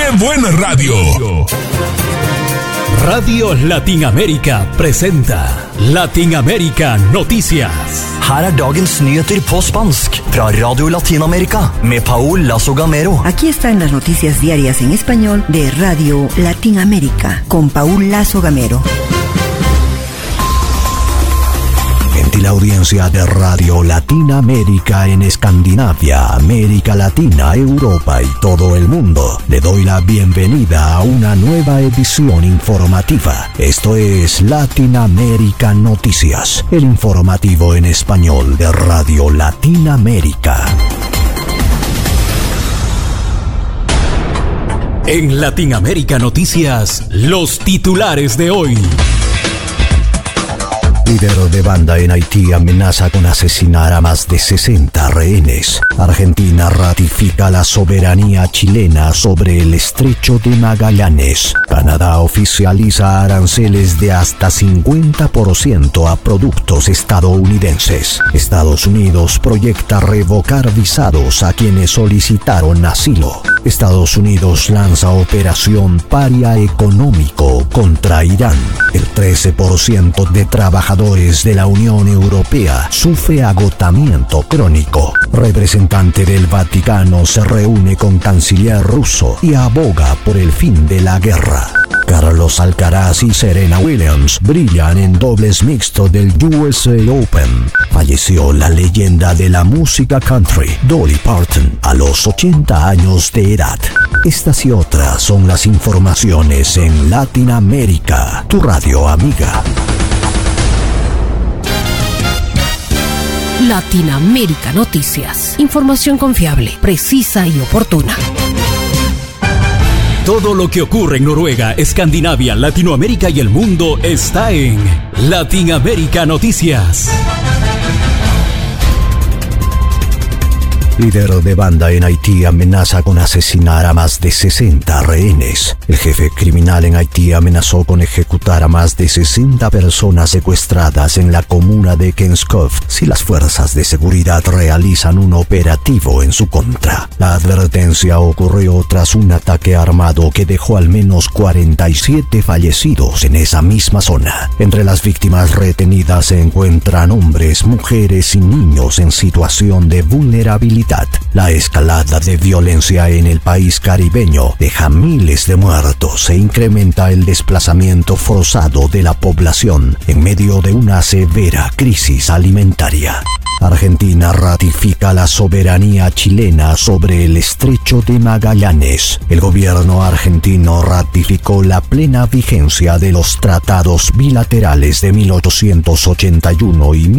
¡Qué buena radio! Radio Latinoamérica presenta Latinoamérica Noticias. Her dagens nyheter på spansk fra Radio Latinoamérica med Paul Lazo Gamero. Aquí están las noticias diarias en español de Radio Latinoamérica con Paul Lazo Gamero. Gentil audiencia de Radio Latinoamérica en Escandinavia, América Latina, Europa y todo el mundo. Le doy la bienvenida a una nueva edición informativa. Esto es Latinoamérica Noticias, el informativo en español de Radio Latinoamérica. En Latinoamérica Noticias, los titulares de hoy. Líder de banda en Haití amenaza con asesinar a más de 60 rehenes. Argentina ratifica la soberanía chilena sobre el estrecho de Magallanes. Canadá oficializa aranceles de hasta 50% a productos estadounidenses. Estados Unidos proyecta revocar visados a quienes solicitaron asilo. Estados Unidos lanza operación paria económico contra Irán. El 13% de trabajadores de la Unión Europea sufre agotamiento crónico. Representante del Vaticano se reúne con canciller ruso y aboga por el fin de la guerra. Carlos Alcaraz y Serena Williams brillan en dobles mixto del USA Open. Falleció la leyenda de la música country, Dolly Parton, a los 80 años de edad. Estas y otras son las informaciones en Latinoamérica, tu radio amiga. Latinoamérica Noticias. Información confiable, precisa y oportuna. Todo lo que ocurre en Noruega, Escandinavia, Latinoamérica y el mundo está en Latinoamérica Noticias. Líder de banda en Haití amenaza con asesinar a más de 60 rehenes. El jefe criminal en Haití amenazó con ejecutar a más de 60 personas secuestradas en la comuna de Kenskov si las fuerzas de seguridad realizan un operativo en su contra. La advertencia ocurrió tras un ataque armado que dejó al menos 47 fallecidos en esa misma zona. Entre las víctimas retenidas se encuentran hombres, mujeres y niños en situación de vulnerabilidad. La escalada de violencia en el país caribeño deja miles de muertos e incrementa el desplazamiento forzado de la población en medio de una severa crisis alimentaria. Argentina ratifica la soberanía chilena sobre el estrecho de Magallanes. El gobierno argentino ratificó la plena vigencia de los tratados bilaterales de 1881 y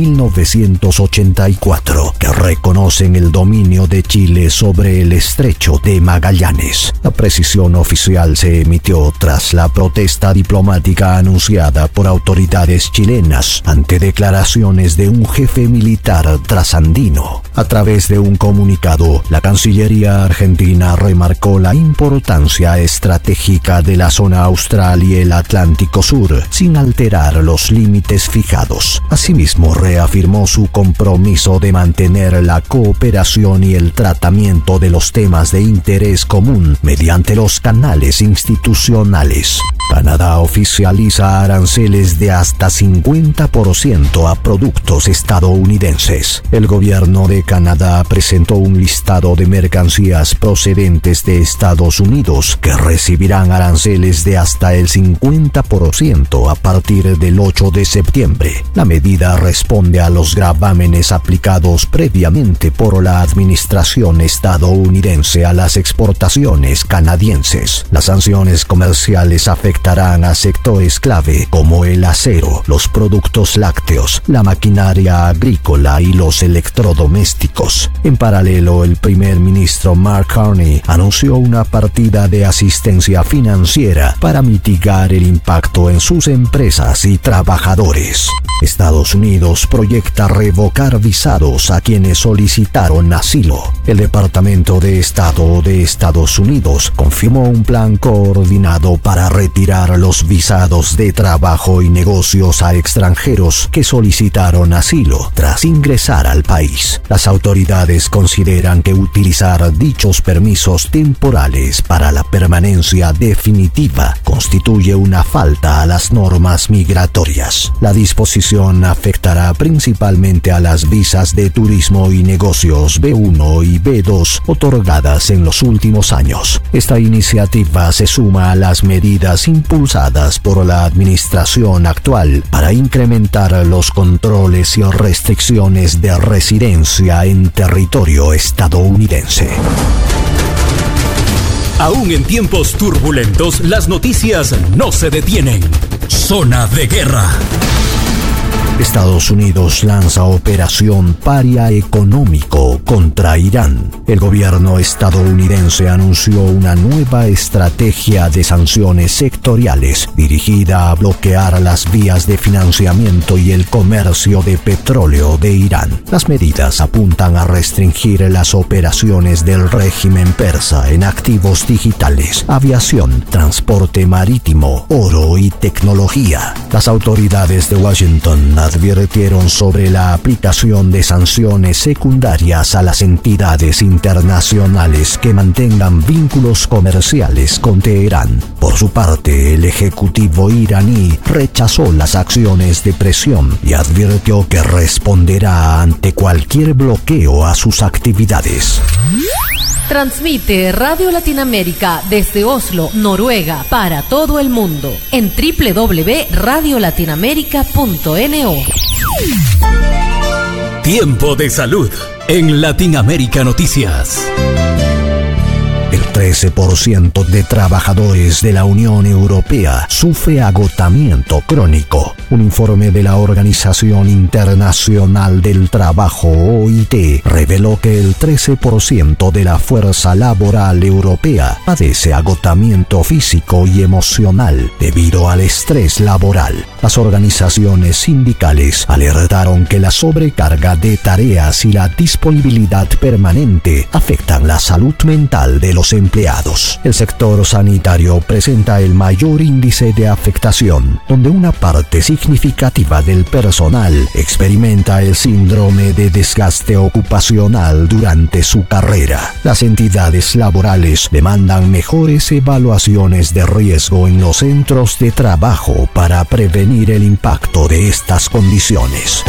1984 que reconocen el dominio de Chile sobre el estrecho de Magallanes. La precisión oficial se emitió tras la protesta diplomática anunciada por autoridades chilenas ante declaraciones de un jefe militar trasandino. A través de un comunicado, la Cancillería argentina remarcó la importancia estratégica de la zona austral y el Atlántico Sur, sin alterar los límites fijados. Asimismo, reafirmó su compromiso de mantener la cooperación y el tratamiento de los temas de interés común mediante los canales institucionales. Canadá oficializa aranceles de hasta 50% a productos estadounidenses. El gobierno de Canadá presentó un listado de mercancías procedentes de Estados Unidos que recibirán aranceles de hasta el 50% a partir del 8 de septiembre. La medida responde a los gravámenes aplicados previamente por la administración estadounidense a las exportaciones canadienses. Las sanciones comerciales afectarán a sectores clave como el acero, los productos lácteos, la maquinaria agrícola y los electrodomésticos. En paralelo, el primer ministro Mark Carney anunció una partida de asistencia financiera para mitigar el impacto en sus empresas y trabajadores. Estados Unidos proyecta revocar visados a quienes solicitaron asilo. El Departamento de Estado de Estados Unidos confirmó un plan coordinado para retirar los visados de trabajo y negocios a extranjeros que solicitaron asilo tras ingresar al país. Las autoridades consideran que utilizar dichos permisos temporales para la permanencia definitiva constituye una falta a las normas migratorias. La disposición afectará principalmente a las visas de turismo y negocios B1 y B2 otorgadas en los últimos años. Esta iniciativa se suma a las medidas impulsadas por la administración actual para incrementar los controles y restricciones de residencia en territorio estadounidense. Aún en tiempos turbulentos, las noticias no se detienen. Zona de guerra. Estados Unidos lanza operación paria económico contra Irán. El gobierno estadounidense anunció una nueva estrategia de sanciones sectoriales dirigida a bloquear las vías de financiamiento y el comercio de petróleo de Irán. Las medidas apuntan a restringir las operaciones del régimen persa en activos digitales, aviación, transporte marítimo, oro y tecnología. Las autoridades de Washington advirtieron sobre la aplicación de sanciones secundarias a las entidades internacionales que mantengan vínculos comerciales con Teherán. Por su parte, el ejecutivo iraní rechazó las acciones de presión y advirtió que responderá ante cualquier bloqueo a sus actividades. Transmite Radio Latinoamérica desde Oslo, Noruega, para todo el mundo en www.radiolatinoamerica.no. Tiempo de salud en Latinoamérica Noticias. El 13% de trabajadores de la Unión Europea sufre agotamiento crónico. Un informe de la Organización Internacional del Trabajo, OIT, reveló que el 13% de la fuerza laboral europea padece agotamiento físico y emocional debido al estrés laboral. Las organizaciones sindicales alertaron que la sobrecarga de tareas y la disponibilidad permanente afectan la salud mental de los empleados. El sector sanitario presenta el mayor índice de afectación, donde una parte significativa del personal experimenta el síndrome de desgaste ocupacional durante su carrera. Las entidades laborales demandan mejores evaluaciones de riesgo en los centros de trabajo para prevenir el impacto de estas condiciones.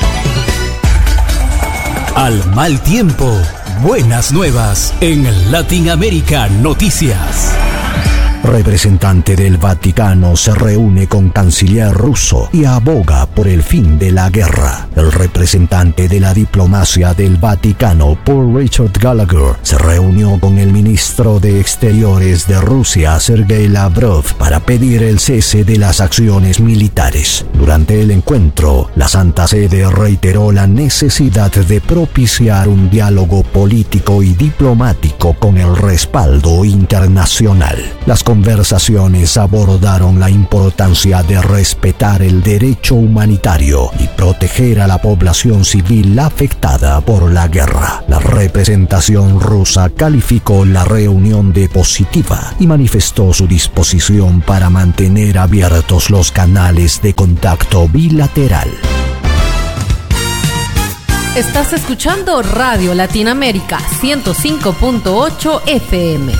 Al mal tiempo, buenas nuevas en Latinoamérica Noticias. Representante del Vaticano se reúne con canciller ruso y aboga por el fin de la guerra. El representante de la diplomacia del Vaticano, Paul Richard Gallagher, se reunió con el ministro de Exteriores de Rusia, Sergei Lavrov, para pedir el cese de las acciones militares. Durante el encuentro, la Santa Sede reiteró la necesidad de propiciar un diálogo político y diplomático con el respaldo internacional. Las conversaciones abordaron la importancia de respetar el derecho humanitario y proteger a la población civil afectada por la guerra. La representación rusa calificó la reunión de positiva y manifestó su disposición para mantener abiertos los canales de contacto bilateral. Estás escuchando Radio Latinoamérica 105.8 FM.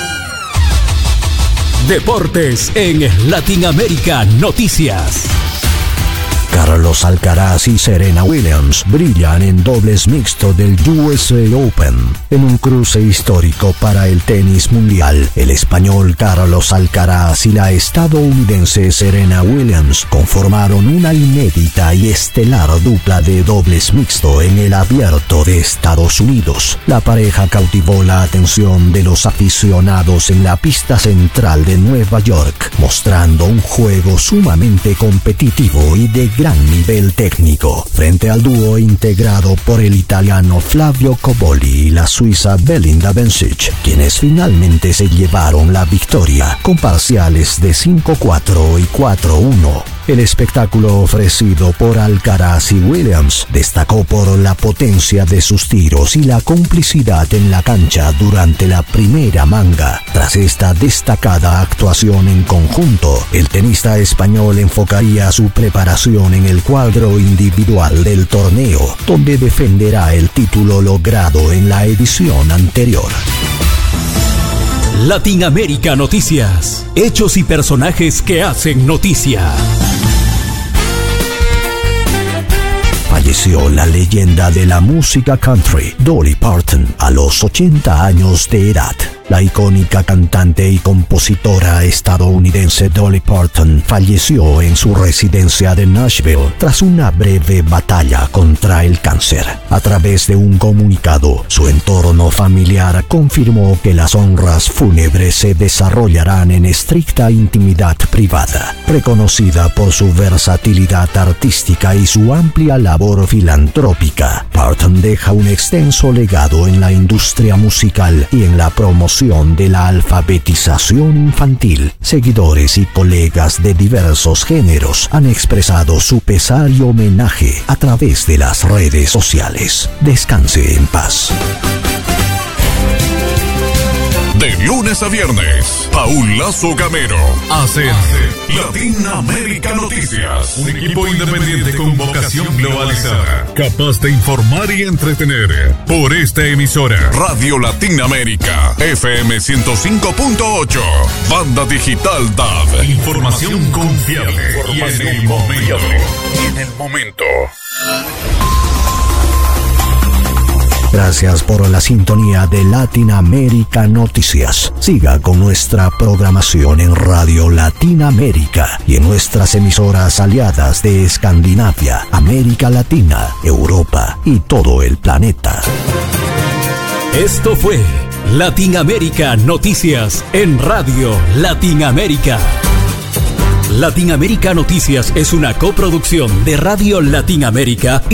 Deportes en Latinoamérica Noticias. Carlos Alcaraz y Serena Williams brillan en dobles mixto del USA Open. En un cruce histórico para el tenis mundial, el español Carlos Alcaraz y la estadounidense Serena Williams conformaron una inédita y estelar dupla de dobles mixto en el Abierto de Estados Unidos. La pareja cautivó la atención de los aficionados en la pista central de Nueva York, mostrando un juego sumamente competitivo y de gran nivel técnico, frente al dúo integrado por el italiano Flavio Cobolli y la suiza Belinda Bencic, quienes finalmente se llevaron la victoria con parciales de 5-4 y 4-1. El espectáculo ofrecido por Alcaraz y Williams destacó por la potencia de sus tiros y la complicidad en la cancha durante la primera manga. Tras esta destacada actuación en conjunto, el tenista español enfocaría su preparación en el cuadro individual del torneo, donde defenderá el título logrado en la edición anterior. Latinoamérica Noticias. Hechos y personajes que hacen noticia. Falleció la leyenda de la música country, Dolly Parton, a los 80 años de edad. La icónica cantante y compositora estadounidense Dolly Parton falleció en su residencia de Nashville tras una breve batalla contra el cáncer. A través de un comunicado, su entorno familiar confirmó que las honras fúnebres se desarrollarán en estricta intimidad privada. Reconocida por su versatilidad artística y su amplia labor filantrópica, Parton deja un extenso legado en la industria musical y en la promoción de la alfabetización infantil. Seguidores y colegas de diversos géneros han expresado su pesar y homenaje a través de las redes sociales. Descanse en paz. De lunes a viernes, Paul Lazo Gamero hace Latinoamérica Noticias. Un equipo independiente con vocación globalizada, capaz de informar y entretener. Por esta emisora, Radio Latinoamérica, FM 105.8, Banda Digital DAB. Información confiable y en el momento. Gracias por la sintonía de Latinoamérica Noticias. Siga con nuestra programación en Radio Latinoamérica y en nuestras emisoras aliadas de Escandinavia, América Latina, Europa y todo el planeta. Esto fue Latinoamérica Noticias en Radio Latinoamérica. Latinoamérica Noticias es una coproducción de Radio Latinoamérica y